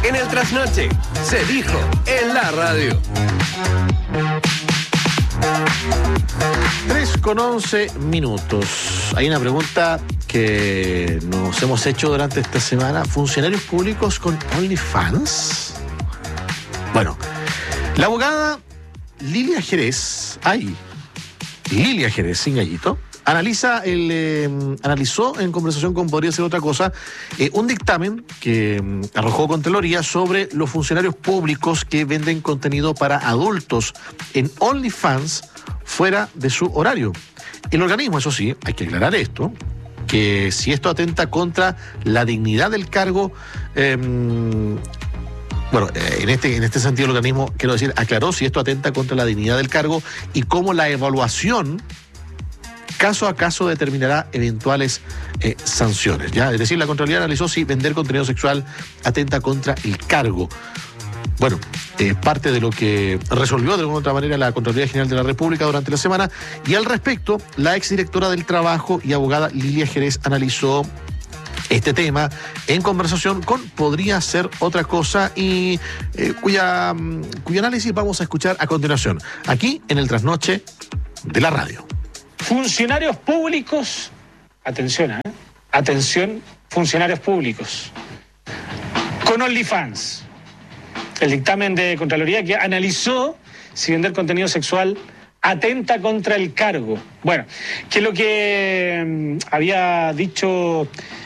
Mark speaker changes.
Speaker 1: En el trasnoche, se dijo en la radio.
Speaker 2: 3:11. Hay una pregunta que nos hemos hecho durante esta semana. ¿Funcionarios públicos con OnlyFans? Bueno, la abogada Lilia Jerez, Lilia Jerez, sin gallito, analizó en conversación con Podría Ser Otra Cosa un dictamen que arrojó Contraloría sobre los funcionarios públicos que venden contenido para adultos en OnlyFans fuera de su horario. El organismo, eso sí, hay que aclarar esto, que si esto atenta contra la dignidad del cargo, en este sentido el organismo, quiero decir, aclaró si esto atenta contra la dignidad del cargo y cómo la evaluación caso a caso determinará eventuales sanciones, ¿ya? Es decir, la Contraloría analizó si vender contenido sexual atenta contra el cargo. Bueno, parte de lo que resolvió de alguna otra manera la Contraloría General de la República durante la semana, y al respecto, la exdirectora del Trabajo y abogada Lilia Jerez analizó este tema en conversación con Podría Ser Otra Cosa y cuyo análisis vamos a escuchar a continuación, aquí en el Trasnoche de la radio.
Speaker 3: Funcionarios públicos, atención, funcionarios públicos, con OnlyFans. El dictamen de Contraloría que analizó si vender contenido sexual atenta contra el cargo. Bueno, que es lo que había dicho